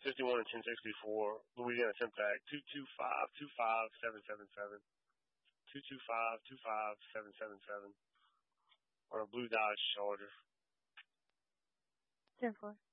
51 and 1064, Louisiana Syntax, 225-25777, 225-25777, on a blue Dodge Charger. 10-4.